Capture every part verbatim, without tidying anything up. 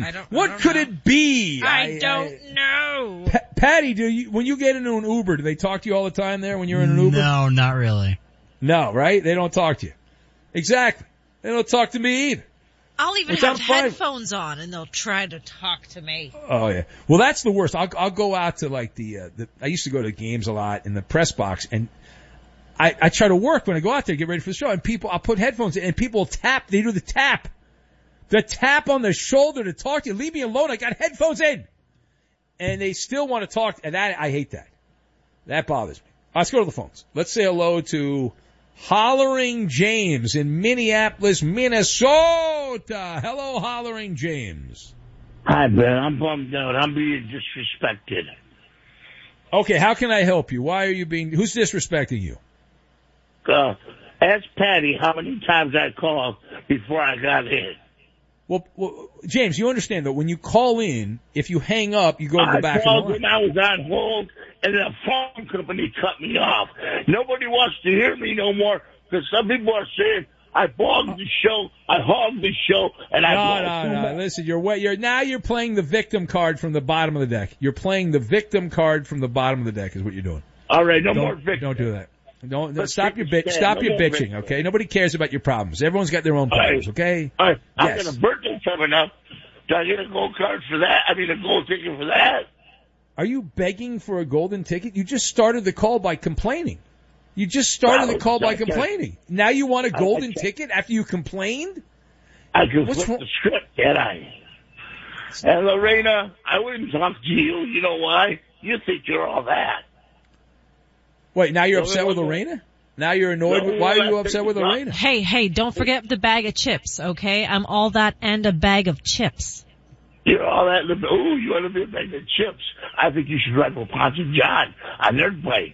I don't, what I don't could know. it be? I, I don't I, know. Pa- Patty, do you when you get into an Uber, do they talk to you all the time there when you're in an Uber? No, not really. No, right? They don't talk to you. Exactly. They don't talk to me either. I'll even Which have I'm fine. headphones on and they'll try to talk to me. Oh yeah. Well, that's the worst. I'll I'll go out to like the uh, the I used to go to games a lot in the press box, and I I try to work when I go out there, get ready for the show, and people I'll put headphones in, and people tap. They do the tap, the tap on the shoulder to talk to you. Leave me alone. I got headphones in, and they still want to talk. And that I hate that. That bothers me. Let's go to the phones. Let's say hello to Hollering James in Minneapolis, Minnesota. Hello, Hollering James. Hi, Ben. I'm bummed out. I'm being disrespected. Okay, how can I help you? Why are you being, who's disrespecting you? Uh, ask Patty how many times I called before I got in. Well, well, James, you understand that when you call in, if you hang up, you go to the I back of called the line. when I was on hold, and the phone company cut me off. Nobody wants to hear me no more because some people are saying I bogged the show, I hogged the show, and I No, bogged no, too no. much. Listen, you're what you're now. You're playing the victim card from the bottom of the deck. You're playing the victim card from the bottom of the deck. Is what you're doing. All right, no don't, more victims. Don't do that. Don't Let's stop take your a bitch. stand. Stop No your more bitching. victims. Okay, nobody cares about your problems. Everyone's got their own problems. All Okay. All right, I Yes. got a birthday coming up. Do I get a gold card for that? I mean, a gold ticket for that? Are you begging for a golden ticket? You just started the call by complaining. You just started the call by complaining. Now you want a golden ticket after you complained? I can What's flip wrong? the script, can't I? And Lorena, I wouldn't talk to you. You know why? You think you're all that. Wait, now you're No, upset no, with no. Lorena? Now you're annoyed? No, with, why are you no, upset with no. Lorena? Hey, hey, don't forget the bag of chips, okay? I'm all that and a bag of chips. You're all that. Oh, you want to be a bag of chips? I think you should ride with Ponce and John on their bike.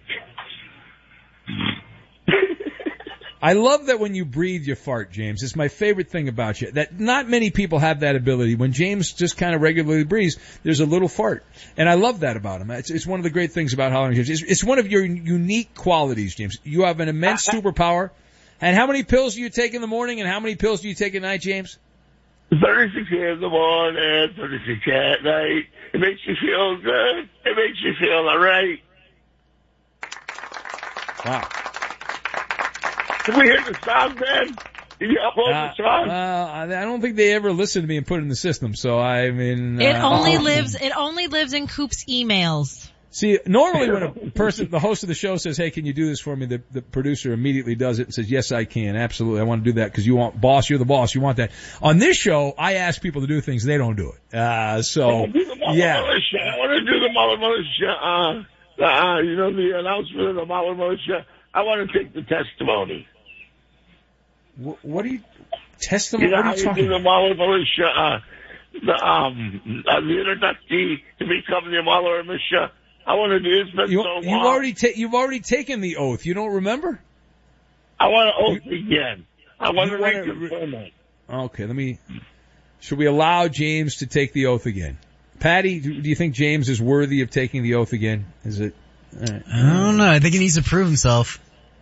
I love that when you breathe, you fart, James. It's my favorite thing about you. That not many people have that ability. When James just kind of regularly breathes, there's a little fart. And I love that about him. It's, it's one of the great things about Hollering James. It's, it's one of your unique qualities, James. You have an immense superpower. And how many pills do you take in the morning and how many pills do you take at night, James? thirty-six in the morning, thirty-six at night. It makes you feel good. It makes you feel all right. Wow. Did we hear the song, Ben? Did you upload Uh, the song? uh, I don't think they ever listened to me and put it in the system. So I mean, It uh, only lives, it only lives in Coop's emails. See, normally when a person, the host of the show says, "Hey, can you do this for me?" The, the producer immediately does it and says, "Yes, I can. Absolutely. I want to do that because you want, boss, you're the boss. You want that." On this show, I ask people to do things. They don't do it. Uh, so, yeah. I want to do the Mala Militia, uh, uh, you know, the announcement of the Mala Militia. I want to take the testimony. What, what are you, testimony? You know What how are you you talking do the about? Mala Militia, uh, the, um, uh, the inductee to become the Mala Militia. I want to do this, but You, so long. you've already ta- you've already taken the oath. You don't remember? I want to oath again. I want you to wanna- reconfirm it. Okay, let me, should we allow James to take the oath again? Patty, do, do you think James is worthy of taking the oath again? Is it? All right. I don't know. I think he needs to prove himself.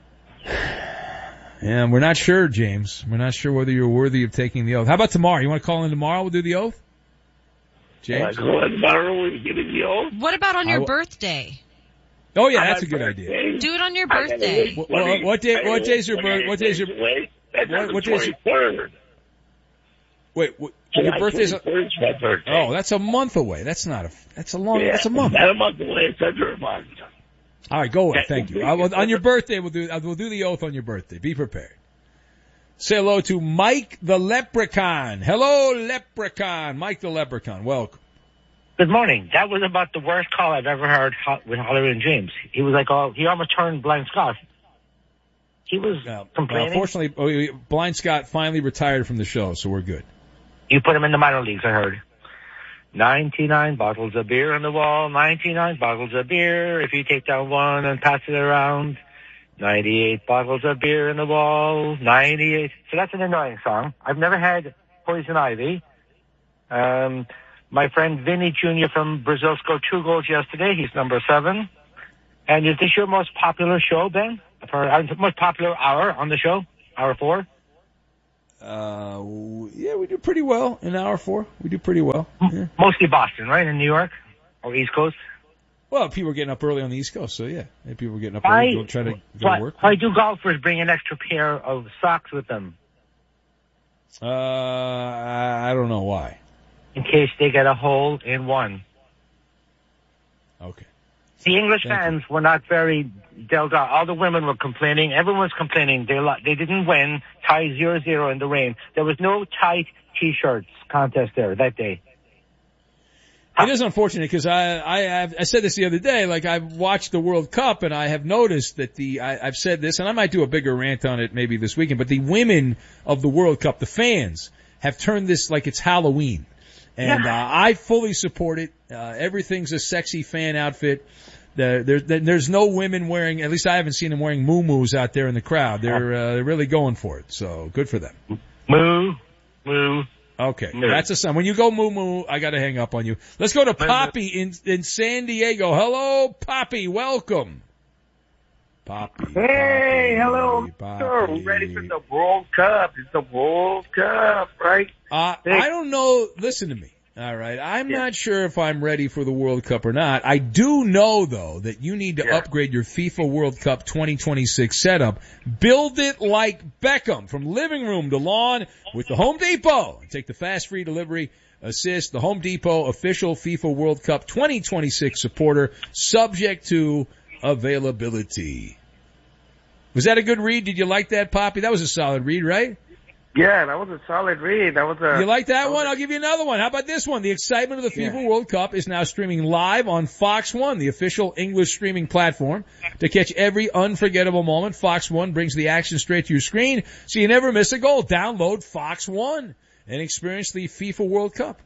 Yeah, we're not sure, James. We're not sure whether you're worthy of taking the oath. How about tomorrow? You want to call in tomorrow? We'll do the oath? James? Like, go ahead tomorrow and get in the oath. What about on your I w- birthday? Oh yeah, On that's my a good birthday, idea. Do it on your I gotta birthday. wait What- twenty- what- what day- I gotta what wait day's your twenty-eight birth- what day's your- days away. That's what- on the what day's your- twenty-third. Wait, what, July your birthday's a, twenty-third is my birthday. oh, that's a month away. That's not a, that's a long, yeah, that's a month. Not a month away. It's under a month. All right, go away. That Thank would you. be- I will, on your birthday, we'll do, we'll do the oath on your birthday. Be prepared. Say hello to Mike the Leprechaun. Hello, Leprechaun. Mike the Leprechaun. Welcome. Good morning. That was about the worst call I've ever heard ho- with Hollering James. He was like, oh, he almost turned Blind Scott. He was Now, complaining. Unfortunately, oh, Blind Scott finally retired from the show, so we're good. You put him in the minor leagues, I heard. ninety-nine bottles of beer on the wall, ninety-nine bottles of beer. If you take down one and pass it around, ninety-eight bottles of beer in the wall, ninety-eight. So that's an annoying song. I've never had Poison Ivy. Um, my friend Vinny Junior from Brazil scored two goals yesterday. He's number seven. And is this your most popular show, Ben? For, uh, most popular hour on the show? Hour four? Uh, yeah, we do pretty well in hour four. We do pretty well. Yeah. Mostly Boston, right? In New York or East Coast? Well, people are getting up early on the East Coast, so yeah. People are getting up Why, early to try to go why, to work. why do golfers bring an extra pair of socks with them? Uh, I don't know why. In case they get a hole in one. Okay. The English Thank fans you. were not very dealt out. All the women were complaining. Everyone was complaining. They they didn't win. Tie zero zero in the rain. There was no tight T-shirts contest there that day. It is unfortunate because I, I, have, I said this the other day, like I've watched the World Cup and I have noticed that the, I, I've said this and I might do a bigger rant on it maybe this weekend, but the women of the World Cup, the fans, have turned this like it's Halloween. And, uh, I fully support it. Uh, everything's a sexy fan outfit. The, there, there's no women wearing, at least I haven't seen them wearing moo-moos out there in the crowd. They're, uh, they're really going for it. So good for them. Moo, moo. Okay, moo. That's a sign. When you go moo moo, I gotta hang up on you. Let's go to Poppy in, in San Diego. Hello, Poppy. Welcome. Poppy. Hey, Poppy, hello. Poppy. Sir, ready for the World Cup. It's the World Cup, right? Uh, I don't know. Listen to me. All right. I'm yeah. not sure if I'm ready for the World Cup or not. I do know, though, that you need to yeah. upgrade your FIFA World Cup twenty twenty-six setup. Build it like Beckham, from living room to lawn with the Home Depot. Take the fast free delivery assist. The Home Depot official FIFA World Cup twenty twenty-six supporter, subject to availability. Was that a good read? Did you like that, Poppy? That was a solid read, right? Yeah, that was a solid read. That was a. You like that one? I'll give you another one. How about this one? The excitement of the FIFA yeah. World Cup is now streaming live on Fox One, the official English streaming platform. To catch every unforgettable moment, Fox One brings the action straight to your screen, so you never miss a goal. Download Fox One and experience the FIFA World Cup.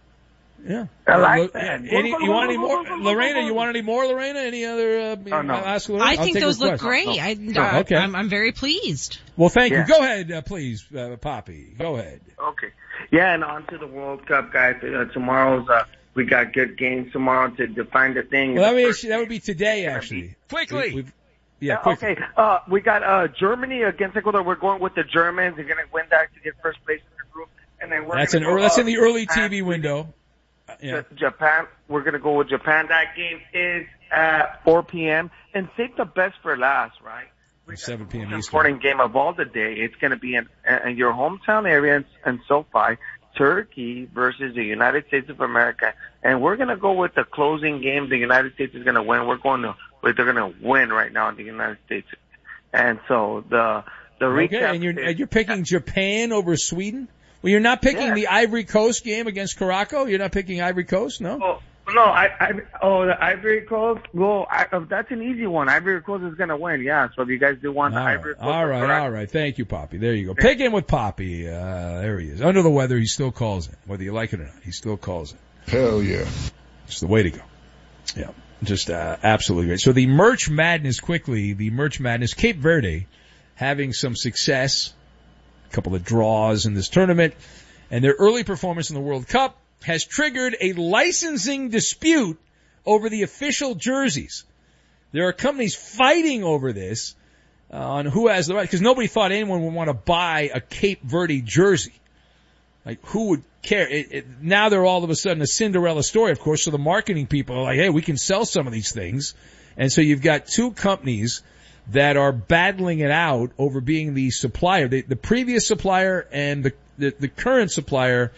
Yeah. I like uh, that. Any, you want any more? Lorena, you want any more, Lorena? Any other, uh, oh, no. ask Lorena? I I'll think take those her look question. great. I, Oh, uh, okay. I'm, I'm very pleased. Well, thank yeah. you. Go ahead, uh, please, uh, Poppy. Go ahead. Okay. Yeah, and on to the World Cup, guys. Uh, tomorrow's, uh, we got good games tomorrow to define the thing. Well, that the would, be, that would be today, actually. Quickly. We, yeah, Yeah, quickly. okay. Uh, we got uh, Germany against Ecuador. We're going with the Germans. They're going to win that to get first place in the group. And then we're That's gonna an go, early, that's uh, in the early Japan. T V window. Uh, yeah. Japan. We're going to go with Japan. That game is at four p.m. And save the best for last, right? seven p.m. Eastern. Important game of all the day. It's going to be in, in your hometown area in, in SoFi, Turkey versus the United States of America. And we're going to go with the closing game. The United States is going to win. We're going to, they're going to win right now in the United States. And so the, the recap. Okay, and you're, is, you're picking Japan over Sweden? Well, you're not picking yeah. the Ivory Coast game against Caraco? You're not picking Ivory Coast, no? Oh, no, I, I, oh, the Ivory Coast, well, I, uh, that's an easy one. Ivory Coast is going to win, yeah. So if you guys do want the All Ivory right, Coast. all right, all right. Thank you, Poppy. There you go. Pick in with Poppy. Uh, there he is. Under the weather, he still calls it. Whether you like it or not, he still calls it. Hell yeah. It's the way to go. Yeah, just uh, absolutely great. So the Merch Madness, quickly, the Merch Madness, Cape Verde having some success, a couple of draws in this tournament, and their early performance in the World Cup has triggered a licensing dispute over the official jerseys. There are companies fighting over this uh, on who has the right, because nobody thought anyone would want to buy a Cape Verde jersey. Like, who would care? It, it, now they're all of a sudden a Cinderella story, of course, so the marketing people are like, hey, we can sell some of these things. And so you've got two companies that are battling it out over being the supplier, the, the previous supplier and the, the, the current supplier.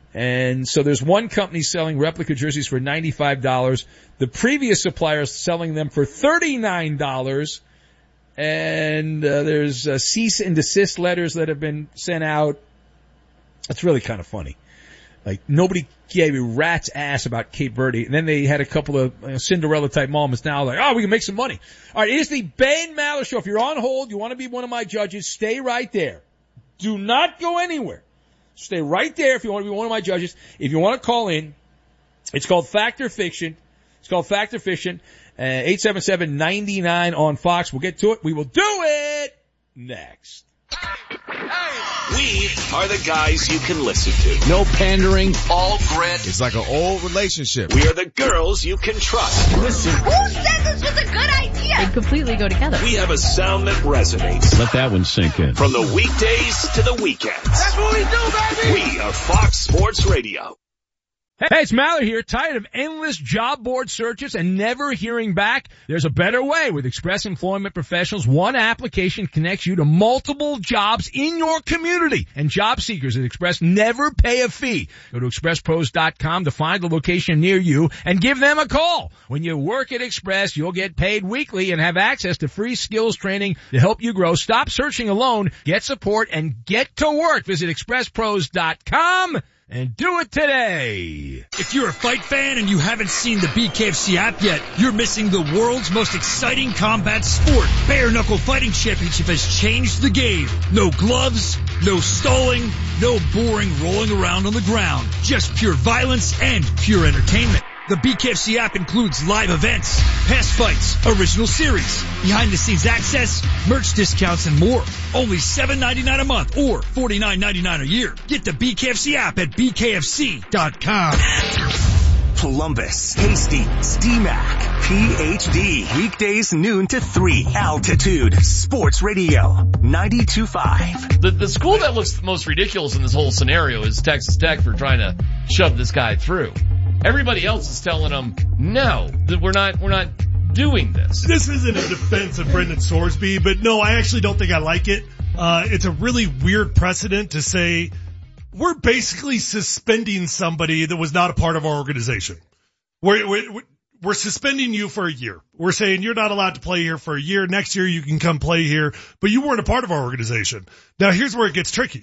And so there's one company selling replica jerseys for ninety-five dollars. The previous supplier is selling them for thirty-nine dollars. And uh, there's uh, cease and desist letters that have been sent out. It's really kind of funny. Like, nobody gave a rat's ass about Cape Verde. And then they had a couple of you know, Cinderella-type moments. Now, like, oh, we can make some money. All right, it is the Ben Maller Show. If you're on hold, you want to be one of my judges, stay right there. Do not go anywhere. Stay right there if you want to be one of my judges. If you want to call in, it's called Fact or Fiction. It's called Fact or Fiction. Uh, eight seven seven, nine nine on Fox. We'll get to it. We will do it next. Hey, hey. We are the guys you can listen to. No pandering. All grit. It's like an old relationship. We are the girls you can trust. Listen. Who said this was a good idea? They completely go together. We have a sound that resonates. Let that one sink in. From the weekdays to the weekends. That's what we do, baby. We are Fox Sports Radio. Hey, it's Mallory here. Tired of endless job board searches and never hearing back? There's a better way. With Express Employment Professionals, one application connects you to multiple jobs in your community. And job seekers at Express never pay a fee. Go to express pros dot com to find the location near you and give them a call. When you work at Express, you'll get paid weekly and have access to free skills training to help you grow. Stop searching alone. Get support and get to work. Visit express pros dot com. And do it today. If you're a fight fan and you haven't seen the B K F C app yet, you're missing the world's most exciting combat sport. Bare Knuckle Fighting Championship has changed the game. No gloves, no stalling, no boring rolling around on the ground. Just pure violence and pure entertainment. The B K F C app includes live events, past fights, original series, behind-the-scenes access, merch discounts, and more. Only seven ninety-nine a month or forty-nine ninety-nine a year. Get the B K F C app at b k f c dot com. Columbus, Hastings, D MAC, P H D. Weekdays noon to three. Altitude Sports Radio ninety-two point five. The, the school that looks the most ridiculous in this whole scenario is Texas Tech for trying to shove this guy through. Everybody else is telling them, no, that we're not, we're not doing this. This isn't a defense of Brendan Sorsby, but no, I actually don't think I like it. Uh, it's a really weird precedent to say we're basically suspending somebody that was not a part of our organization. We're, we're, we're suspending you for a year. We're saying you're not allowed to play here for a year. Next year you can come play here, but you weren't a part of our organization. Now here's where it gets tricky.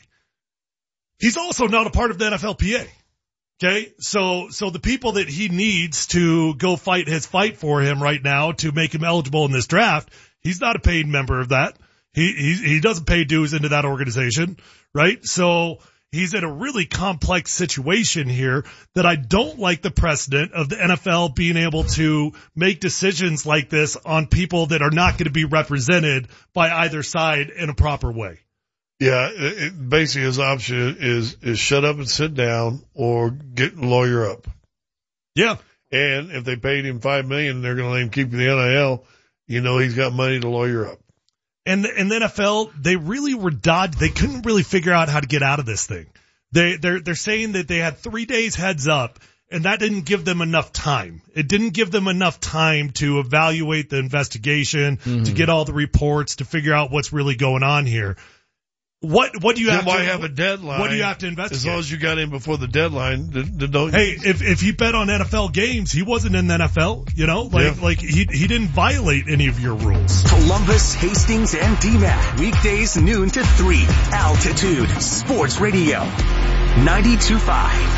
He's also not a part of the N F L P A. Okay, so so the people that he needs to go fight his fight for him right now to make him eligible in this draft, he's not a paid member of that. He he he doesn't pay dues into that organization, right? So he's in a really complex situation here that I don't like the precedent of the N F L being able to make decisions like this on people that are not going to be represented by either side in a proper way. Yeah, it, it, basically his option is, is shut up and sit down or get a lawyer up. Yeah. And if they paid him five million dollars and they're going to let him keep the N I L, you know he's got money to lawyer up. And the, and the N F L, they really were dodged. They couldn't really figure out how to get out of this thing. They, they're, they're saying that they had three days heads up and that didn't give them enough time. It didn't give them enough time to evaluate the investigation, mm-hmm. to get all the reports, to figure out what's really going on here. What what do you then have why to have a deadline? What do you have to investigate? As long as you got in before the deadline, then, then don't. Hey, if if he bet on N F L games, he wasn't in the N F L. You know, like yeah. like he he didn't violate any of your rules. Columbus, Hastings, and D MAC weekdays noon to three. Altitude Sports Radio ninety-two point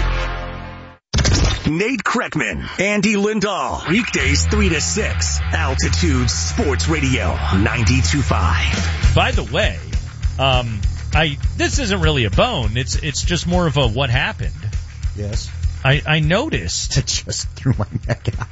five. Nate Kreckman, Andy Lindahl, weekdays three to six. Altitude Sports Radio ninety-two point five. By the way. Um, I, this isn't really a bone. It's, it's just more of a what happened. Yes. I, I noticed. I just threw my neck out.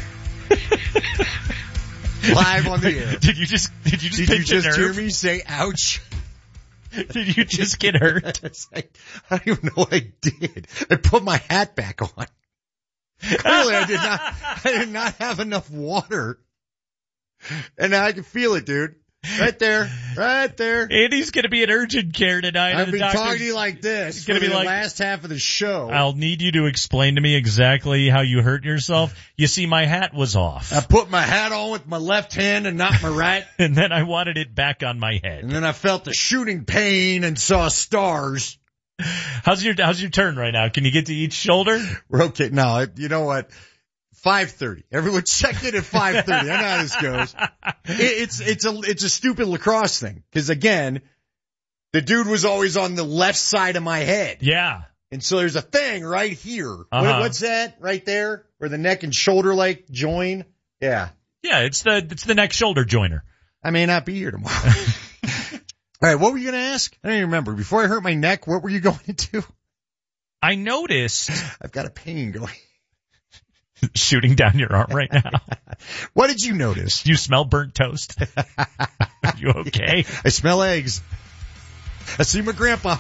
Live on the air. Did you just, did you just, did you just nerve? hear me say ouch? Did you just get hurt? I, I don't even know what I did. I put my hat back on. Clearly I did not, I did not have enough water. And now I can feel it, dude. Right there, right there. Andy's going to be in urgent care tonight. I've been talking to you like this it's for gonna the be like, last half of the show. I'll need you to explain to me exactly how you hurt yourself. You see, my hat was off. I put my hat on with my left hand and not my right. And then I wanted it back on my head. And then I felt the shooting pain and saw stars. How's your, how's your turn right now? Can you get to each shoulder? We're okay. No, you know what? five thirty. Everyone check in at five thirty. I know how this goes. It, it's, it's a, it's a stupid lacrosse thing. Cause again, the dude was always on the left side of my head. Yeah. And so there's a thing right here. Uh-huh. What, what's that right there? Where the neck and shoulder like join? Yeah. Yeah. It's the, it's the neck shoulder joiner. I may not be here tomorrow. All right. What were you going to ask? I don't even remember. Before I hurt my neck, what were you going to do? I noticed. I've got a pain going. Shooting down your arm right now. What did you notice? You smell burnt toast. Are you okay? I smell eggs. I see my grandpa.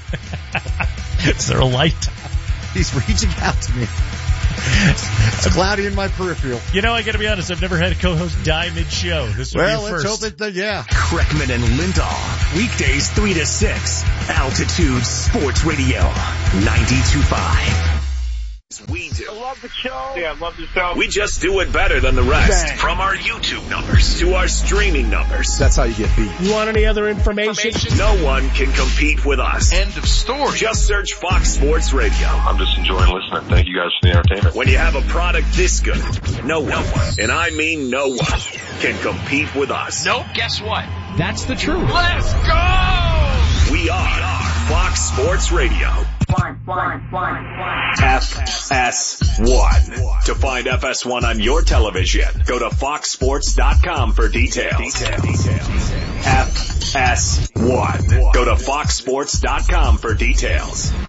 Is there a light? He's reaching out to me. It's cloudy in my peripheral. You know, I gotta be honest, I've never had a co-host die mid-show. This will well, be a let's first. hope it, uh, yeah. Kreckman and Lindahl. Weekdays three to six. Altitude Sports Radio. ninety-two point five. We do. I love the show. Yeah, I love the show. We just do it better than the rest. Dang. From our YouTube numbers to our streaming numbers. That's how you get beat. You want any other information? No one can compete with us. End of story. Just search Fox Sports Radio. I'm just enjoying listening. Thank you guys for the entertainment. When you have a product this good, no one, and I mean no one, can compete with us. Nope, guess what? That's the truth. Let's go! We are Fox Sports Radio. One, one, one, one. F S one. To find F S one on your television, go to fox sports dot com for details. F S one. Go to fox sports dot com for details.